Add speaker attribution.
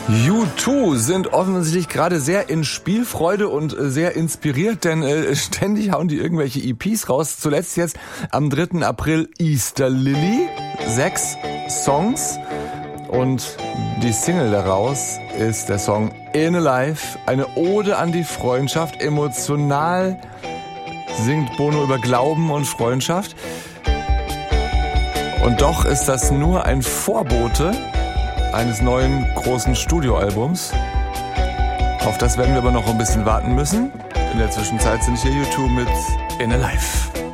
Speaker 1: U2 sind offensichtlich gerade sehr in Spielfreude und sehr inspiriert, denn ständig hauen die irgendwelche EPs raus. Zuletzt jetzt am 3. April Easter Lily, 6 Songs und die Single daraus ist der Song In Alive, eine Ode an die Freundschaft. Emotional singt Bono über Glauben und Freundschaft. Und doch ist das nur ein Vorbote eines neuen großen Studioalbums. Auf das werden wir aber noch ein bisschen warten müssen. In der Zwischenzeit sind hier U2 mit In Alive.